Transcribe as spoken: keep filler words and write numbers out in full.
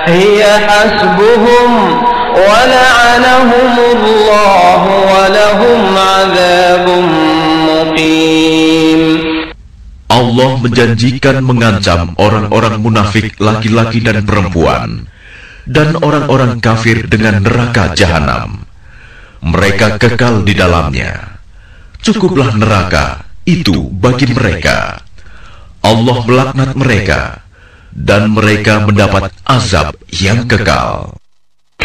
hiya hasbuhum wa la'anahumullah wa lahum 'adzabun muqim. Allah menjanjikan mengancam orang-orang munafik laki-laki dan perempuan dan orang-orang kafir dengan neraka jahanam. Mereka kekal di dalamnya. Cukuplah neraka itu bagi mereka. Allah melaknat mereka dan mereka mendapat azab yang kekal.